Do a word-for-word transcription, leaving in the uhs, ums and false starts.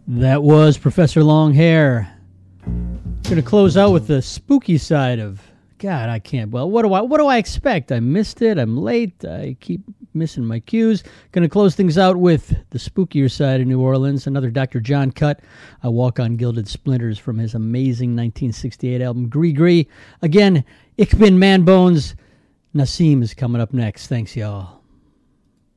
That was Professor Longhair. Going to close out with the spooky side of God. I can't. Well, what do I? What do I expect? I missed it. I'm late. I keep missing my cues. Going to close things out with the spookier side of New Orleans. Another Doctor John cut. I Walk on Gilded Splinters from his amazing nineteen sixty-eight album Gree Gree. Again, Ich bin Man Bones. Nassim is coming up next. Thanks, y'all.